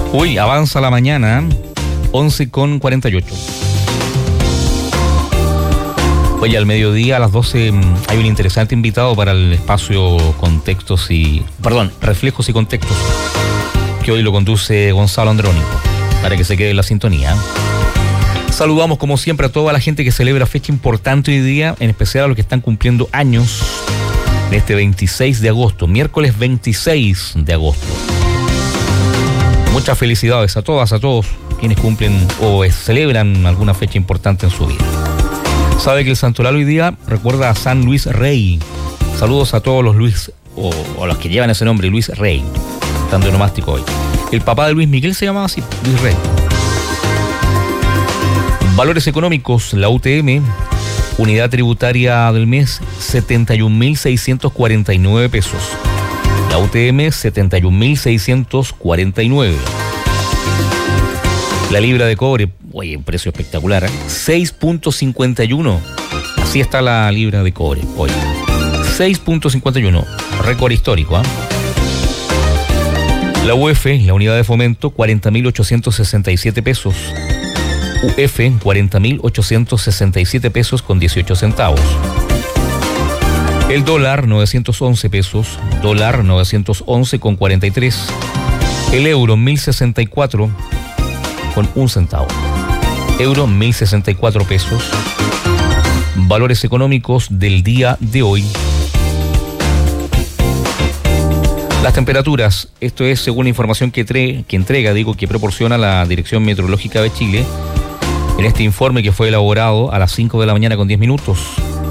Uy, avanza la mañana, 11:48. Oye, al mediodía, a las 12, hay un interesante invitado para el espacio Reflejos y Contextos, que hoy lo conduce Gonzalo Andrónico, para que se quede en la sintonía. Saludamos como siempre a toda la gente que celebra fecha importante hoy día, en especial a los que están cumpliendo años en este 26 de agosto, miércoles 26 de agosto. Muchas felicidades a todas, a todos quienes cumplen o celebran alguna fecha importante en su vida. Sabe que el santoral hoy día recuerda a San Luis Rey. Saludos a todos los Luis, o los que llevan ese nombre, Luis Rey, tan de onomástico hoy. El papá de Luis Miguel se llamaba así, Luis Rey. Valores económicos, la UTM, unidad tributaria del mes, 71.649 pesos. La UTM, 71.649. La libra de cobre, oye, un precio espectacular, ¿eh? 6.51. Así está la libra de cobre hoy. 6.51. Récord histórico, ¿eh? La UF, la unidad de fomento, 40.867 pesos. UF, 40.867 pesos con 18 centavos. El dólar, 911 pesos. Dólar, 911 con 43. El euro, 1.064 con 1 centavo. Euro, 1.064 pesos. Valores económicos del día de hoy. Las temperaturas, esto es según la información que proporciona la Dirección Meteorológica de Chile, en este informe que fue elaborado a las 5 de la mañana con 10 minutos.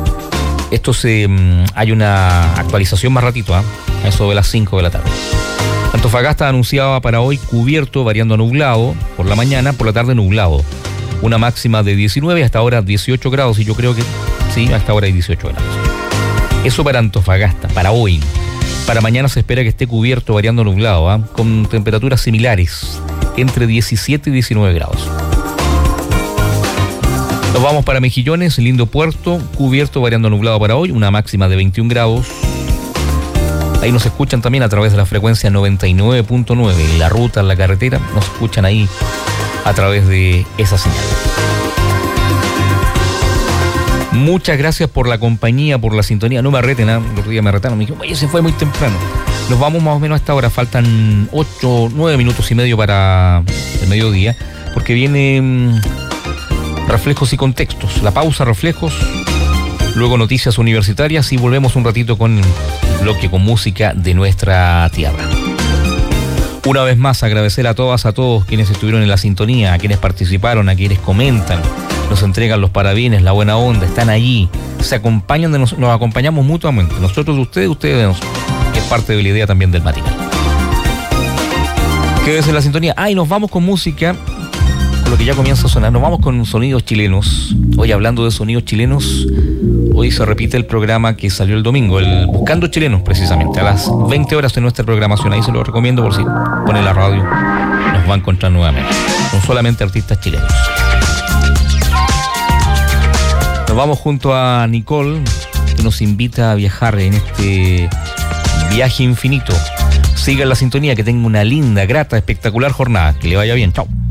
Hay una actualización más ratito, a eso de las 5 de la tarde. Antofagasta anunciaba para hoy cubierto, variando a nublado por la mañana, por la tarde nublado. Una máxima de 19, hasta ahora 18 grados, y yo creo que sí, hasta ahora hay 18 grados. Eso para Antofagasta, para hoy. Para mañana se espera que esté cubierto, variando a nublado, con temperaturas similares, entre 17 y 19 grados. Nos vamos para Mejillones, lindo puerto, cubierto, variando a nublado para hoy, una máxima de 21 grados. Ahí nos escuchan también a través de la frecuencia 99.9, en la ruta, en la carretera, nos escuchan ahí a través de esa señal. Muchas gracias por la compañía, por la sintonía. No me reten, el otro día me retaron, me dijeron, oye, se fue muy temprano. Nos vamos más o menos a esta hora, faltan 9 minutos y medio para el mediodía, porque viene Reflejos y Contextos, la pausa Reflejos, luego noticias universitarias y volvemos un ratito con bloque con música de nuestra tierra. Una vez más agradecer a todas, a todos quienes estuvieron en la sintonía, a quienes participaron, a quienes comentan, nos entregan los parabienes, la buena onda, están allí, se acompañan, nos acompañamos mutuamente, nosotros de ustedes, ustedes de nosotros, que es parte de la idea también del matinal. Quédese en la sintonía. Y nos vamos con música, con lo que ya comienza a sonar, nos vamos con sonidos chilenos. Hoy, hablando de sonidos chilenos, hoy se repite el programa que salió el domingo, el Buscando Chilenos, precisamente, a las 20 horas de nuestra programación. Ahí se lo recomiendo por si pone la radio, nos va a encontrar nuevamente. Son solamente artistas chilenos. Nos vamos junto a Nicole, que nos invita a viajar en este viaje infinito. Siga en la sintonía, que tenga una linda, grata, espectacular jornada. Que le vaya bien. Chao.